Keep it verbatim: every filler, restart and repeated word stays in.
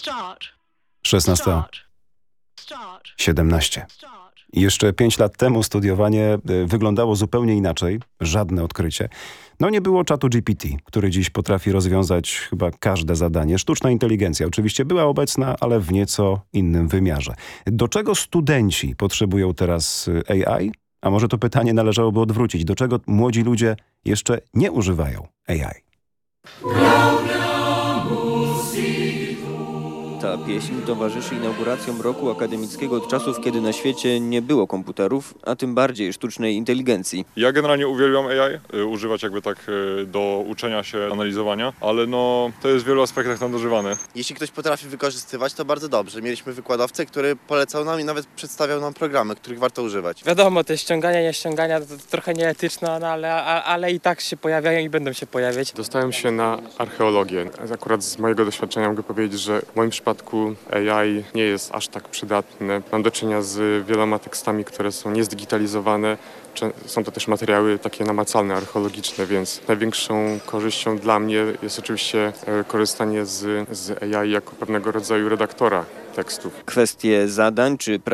szesnasta siedemnaście. Jeszcze pięć lat temu studiowanie wyglądało zupełnie inaczej. Żadne odkrycie. No nie było czatu G P T, który dziś potrafi rozwiązać chyba każde zadanie. Sztuczna inteligencja oczywiście była obecna, ale w nieco innym wymiarze. Do czego studenci potrzebują teraz A I? A może to pytanie należałoby odwrócić. Do czego młodzi ludzie jeszcze nie używają A I? Ta pieśń towarzyszy inauguracjom roku akademickiego od czasów, kiedy na świecie nie było komputerów, a tym bardziej sztucznej inteligencji. Ja generalnie uwielbiam A I, y, używać jakby tak y, do uczenia się, analizowania, ale no to jest w wielu aspektach nadużywane. Jeśli ktoś potrafi wykorzystywać, to bardzo dobrze. Mieliśmy wykładowcę, który polecał nam i nawet przedstawiał nam programy, których warto używać. Wiadomo, te ściągania, nie ściągania to, to trochę nieetyczne, no, ale, a, ale i tak się pojawiają i będą się pojawiać. Dostałem się na archeologię. Akurat z mojego doświadczenia mogę powiedzieć, że w moim przypadku A I nie jest aż tak przydatne. Mam do czynienia z wieloma tekstami, które są niezdigitalizowane. Są to też materiały takie namacalne, archeologiczne, więc największą korzyścią dla mnie jest oczywiście korzystanie z, z A I jako pewnego rodzaju redaktora tekstów. Kwestie zadań czy